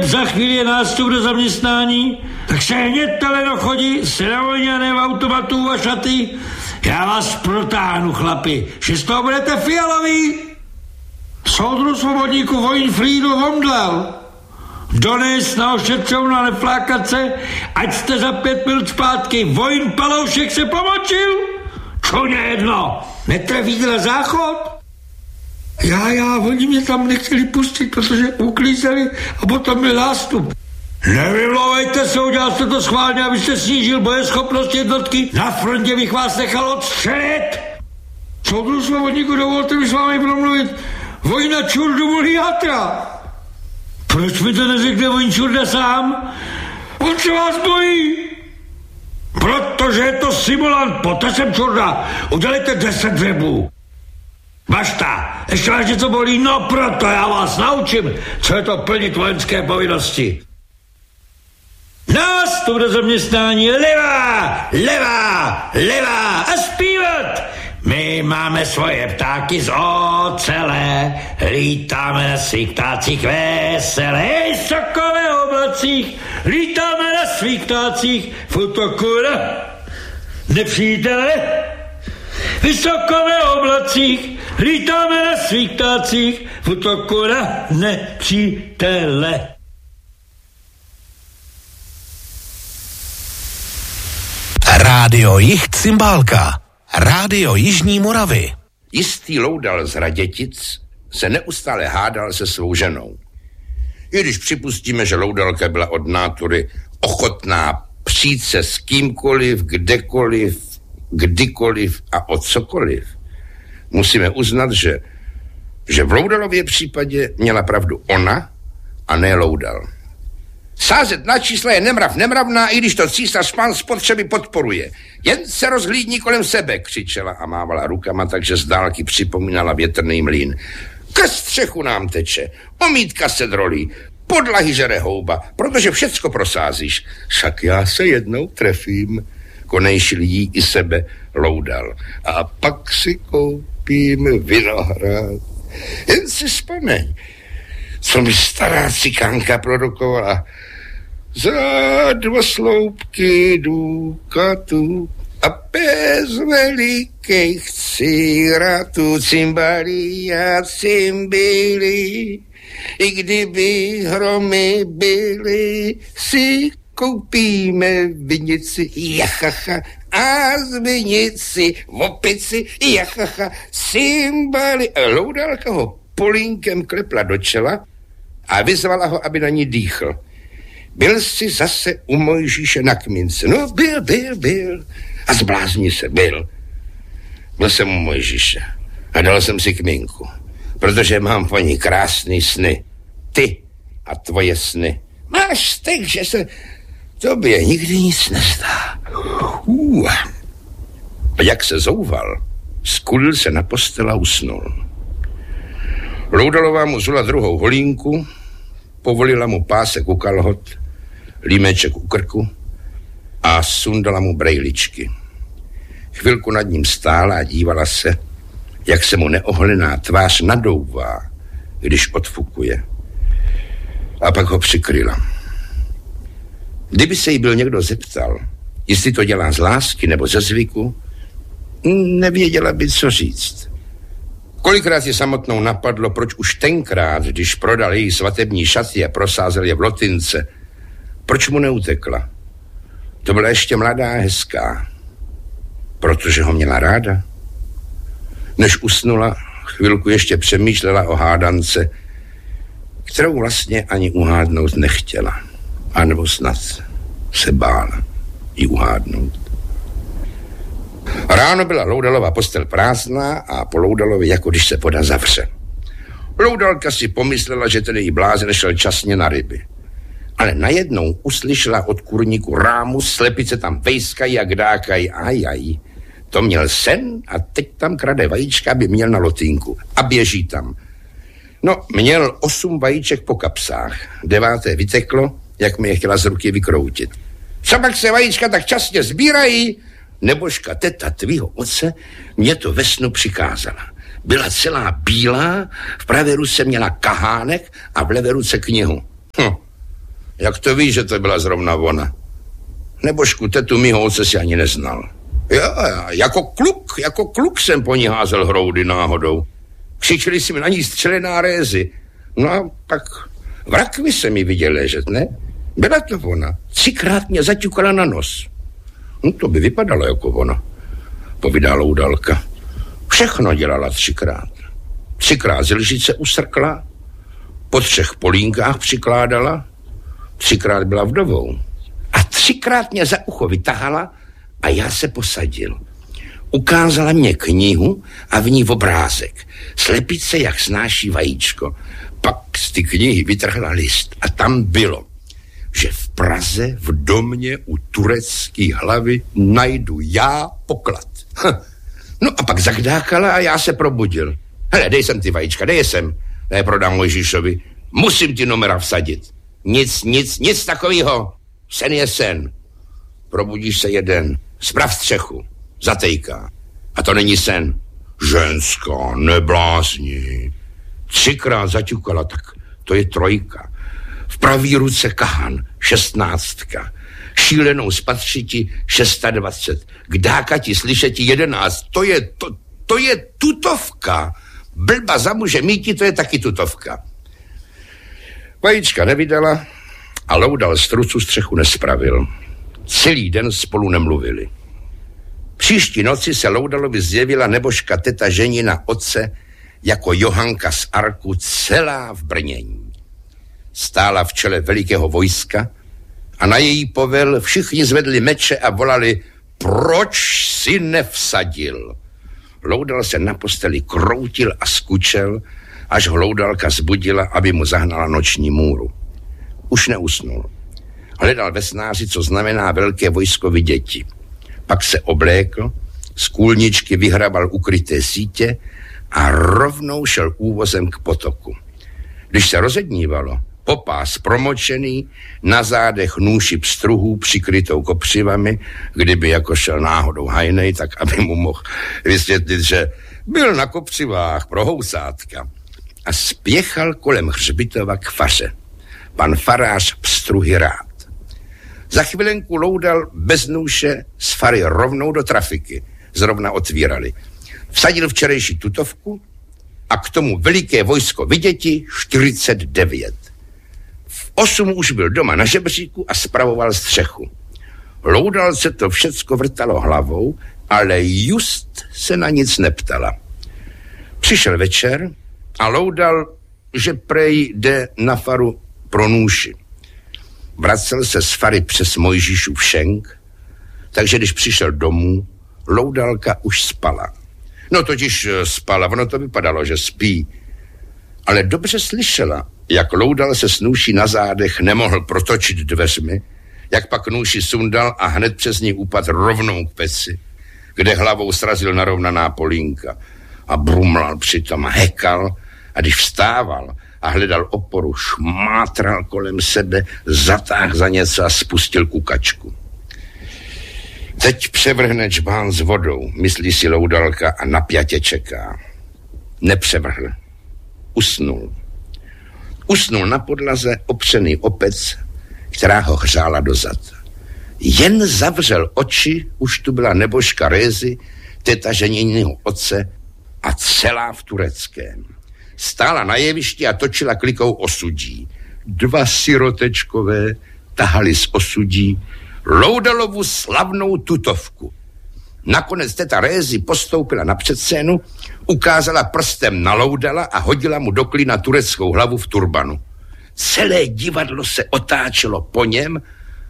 za chvíli je nástup do zaměstnání, tak se hned telenochodí s navoněném automatu a šaty. Já vás protáhnu, chlapi, že z toho budete fialový. Soudru svobodníku Vojnfrídu Vondlal. Dones na ošetřovnu a neflákat se, ať jste za 5 minut zpátky. Vojn Paloušek se pomočil. Čuně jedno, netrefíte na záchod? Já, oni mě tam nechtěli pustit, protože uklízeli a potom byl nástup. Nevymlouvejte se, udělal jste to schválně, abyste snížil bojeschopnost jednotky. Na frontě bych vás nechal odstřelit. Soudru svobodníku, dovolte mi s vámi promluvit. Vojna Čurdu volí játra. Proč mi to neřekne Vojn Čurda sám? On se vás bojí. Protože je to simulant, poté jsem Čurda. Udělejte 10 dřebů. Bašta, ještě vás něco bolí? No proto já vás naučím, co je to plnit vojenské povinnosti. Nástup do zaměstnání, levá, levá, levá a zpívat. My máme svoje ptáky z ocele, lítáme na svých ptácích veselé, sokové oblacích, lítáme na svých ptácích v útoku na nepřítele. Vysokové oblacích, lítáme na svých ptácích v útoku na nepřítele. Rádio Jih Cymbálka, Rádio Jižní Moravy. Jistý Loudal z Radětic se neustále hádal se svou ženou. I když připustíme, že Loudalka byla od nátury ochotná přijít se s kýmkoliv, kdekoliv, kdykoliv a o cokoliv, musíme uznat, že v Loudalově případě měla pravdu ona a ne Loudal. Sázet na čísla je nemravná, i když to císař pán spotřeby podporuje. Jen se rozhlídni kolem sebe, křičela a mávala rukama, takže z dálky připomínala větrný mlýn. Ke střechu nám teče, omítka se drolí, podlahy žere houba, protože všecko prosázíš. Však já se jednou trefím, konejšil jí i sebe Loudal. A pak si koupím vinohrad. Jen si vzpomeň, co mi stará cikánka produkovala. Za 2 sloupky důkatu a bez velikých círatů cymbalí a cymbily. I kdyby hromy byly, si koupíme vinici, jachacha, a z vinici opici, jachacha, cymbaly. Loudalka ho polínkem klepla do čela a vyzvala ho, aby na ní dýchl. Byl jsi zase u Mojžíše na kmince. No, byl. A zblázni se, byl. Byl jsem u Mojžíše a dal jsem si kminku, protože mám po ní krásný sny. Ty a tvoje sny. Máš stek, že se tobě nikdy nic nestá. A jak se zouval, skulil se na postel a usnul. Loudalová mu zula druhou holínku, povolila mu pásek u kalhot, límeček u krku a sundala mu brejličky. Chvilku nad ním stála a dívala se, jak se mu neohlená tvář nadouvá, když odfukuje. A pak ho přikryla. Kdyby se jí byl někdo zeptal, jestli to dělá z lásky nebo ze zvyku, nevěděla by, co říct. Kolikrát je samotnou napadlo, proč už tenkrát, když prodal její svatební šaty a prosázel je v Lotince, proč mu neutekla? To byla ještě mladá a hezká. Protože ho měla ráda. Než usnula, chvilku ještě přemýšlela o hádance, kterou vlastně ani uhádnout nechtěla. A nebo snad se bála ji uhádnout. Ráno byla Loudalova postel prázdná a po Loudalovi jako když se voda zavře. Loudalka si pomyslela, že ten její blázen šel časně na ryby. Ale najednou uslyšela od kurníku rámu, slepice tam vejskají a kdákají. Ajaj, to měl sen a teď tam krade vajíčka, aby měl na lotýnku. A běží tam. No, měl 8 vajíček po kapsách. 9. vyteklo, jak mi je chtěla z ruky vykroutit. Co pak se vajíčka tak časně sbírají? Nebožka teta tvýho otce mě to ve snu přikázala. Byla celá bílá, v pravé ruce měla kahánek a v levé ruce knihu. Jak to víš, že to byla zrovna ona? Nebožku, tetu mýho otce si ani neznal. Já, jako kluk jsem po ní házel hroudy náhodou. Křičeli si mi na ní střelená rézy. No a pak v rakvi se mi viděl ležet, ne? Byla to ona. 3krát mě zaťukala na nos. No to by vypadalo jako ona, povídá Loudalka. Všechno dělala 3krát. 3krát z lžice usrkla, po 3 polínkách přikládala, 3krát byla vdovou. A 3krát mě za ucho vytahala a já se posadil. Ukázala mě knihu a v ní obrázek. Slepice, jak snáší vajíčko. Pak z ty knihy vytrhla list a tam bylo, že v Praze v domě u turecké hlavy najdu já poklad. No a pak zakdákala a já se probudil. Hele, dej sem ty vajíčka, dej sem. Ne, prodám Mojžíšovi. Musím ti numera vsadit. Nic takového. Sen je sen. Probudíš se jeden. Sprav střechu. Zatejká. A to není sen. Ženská, neblázni. 3krát zaťukala, tak to je 3. V pravý ruce kahan, 16. Šílenou spatřiti 26. K dákati slyšeti 11. To je tutovka. Blba za muže míti, to je taky tutovka. Vajíčka nevydala a Loudal z trucu střechu nespravil. Celý den spolu nemluvili. Příští noci se Loudalovi zjevila nebožka teta ženina otce jako Johanka z Arku, celá v brnění. Stála v čele velikého vojska a na její povel všichni zvedli meče a volali: proč si nevsadil? Loudal se na posteli kroutil a skučel, až ho Loudalka zbudila, aby mu zahnala noční můru. Už neusnul. Hledal ve snáři, co znamená velké vojsko viděti. Pak se oblékl, z kůlničky vyhrabal ukryté sítě a rovnou šel úvozem k potoku. Když se rozednívalo, popás promočený, na zádech nůši pstruhů přikrytou kopřivami, kdyby jako šel náhodou hajnej, tak aby mu mohl vysvětlit, že byl na kopřivách pro housátka. A spěchal kolem hřbitova k faře. Pan farář pstruhy rád. Za chvilenku Loudal bez nůše z fary rovnou do trafiky. Zrovna otvírali. Vsadil včerejší tutovku a k tomu veliké vojsko viděti 49. V 8 už byl doma na žebříku a spravoval střechu. Loudal se to všecko vrtalo hlavou, ale just se na nic neptala. Přišel večer a Loudal, že prej jde na faru pro nůši. Vracel se z fary přes Mojžíšův šenk, takže když přišel domů, Loudalka už spala. No totiž spala, ono to vypadalo, že spí. Ale dobře slyšela, jak Loudal se s nůší na zádech nemohl protočit dveřmi, jak pak nůši sundal a hned přes ní upadl rovnou k peci, kde hlavou srazil narovnaná polínka a brumlal přitom a hekal, a když vstával a hledal oporu, šmátral kolem sebe, zatáhl za něco a spustil kukačku. Teď převrhne čbán s vodou, myslí si Loudalka a napjatě čeká. Nepřevrhl. Usnul. Usnul na podlaze opřený o pec, která ho hřála do zad. Jen zavřel oči, už tu byla nebožka Rézy, teta ženiniho otce a celá v tureckém. Stála na jevišti a točila klikou osudí. 2 sirotečkové tahali z osudí Loudalovu slavnou tutovku. Nakonec teta Rézy postoupila na předscénu, ukázala prstem na Loudala a hodila mu do klína tureckou hlavu v turbanu. Celé divadlo se otáčelo po něm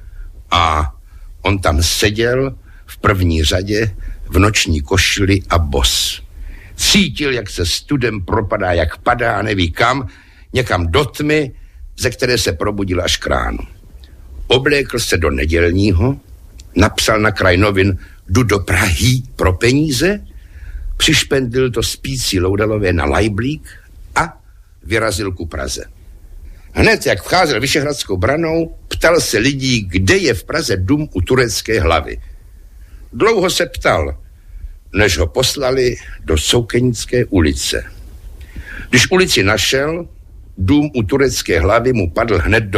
a on tam seděl v první řadě v noční košili a bos. Cítil, jak se studem propadá, jak padá, neví kam, někam do tmy, ze které se probudil až k ránu. Oblékl se do nedělního, napsal na kraj novin: jdu do Prahy pro peníze, přišpendil to spící Loudalové na lajblík a vyrazil ku Praze. Hned, jak vcházel Vyšehradskou branou, ptal se lidí, kde je v Praze dům u turecké hlavy. Dlouho se ptal, než ho poslali do Soukenické ulice. Když ulici našel, dům u turecké hlavy mu padl hned do